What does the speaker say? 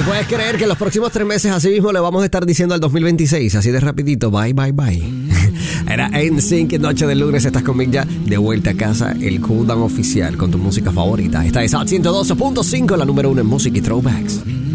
puedes creer que en los próximos 3 meses así mismo le vamos a estar diciendo al 2026, así de rapidito, bye, bye, bye. Era NSYNC, Noche de Lunes, estás conmigo ya, de vuelta a casa, el Cooldown oficial con tu música favorita. Esta es Hot 112.5, la número 1 en música y throwbacks.